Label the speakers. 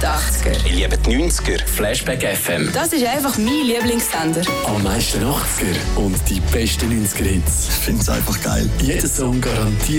Speaker 1: die 80er.
Speaker 2: Ich liebe die 90er. Flashback FM.
Speaker 1: Das ist einfach mein Lieblingssender.
Speaker 3: Am meisten 80er und die besten 90er Hits.
Speaker 4: Ich finde es einfach geil.
Speaker 3: Jeder Song garantiert